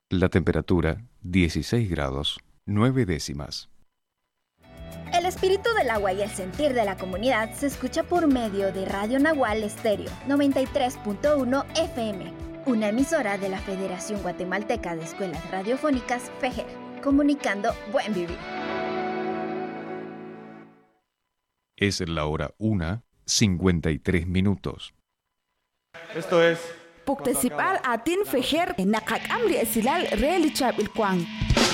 La temperatura 16 grados 9 décimas. El espíritu del agua y el sentir de la comunidad se escucha por medio de Radio Nahual Estéreo 93.1 FM, una emisora de la Federación Guatemalteca de Escuelas Radiofónicas FEGER, comunicando buen vivir. Es la hora 1:53. Esto es Puktesipal atin FEGER nakak amri esilal relichab ilkwang.